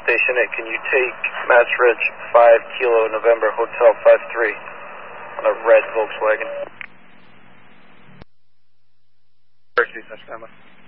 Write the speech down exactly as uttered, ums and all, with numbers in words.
Station eight, can you take Mass Ridge five Kilo November Hotel five three on a red Volkswagen? First, stand by.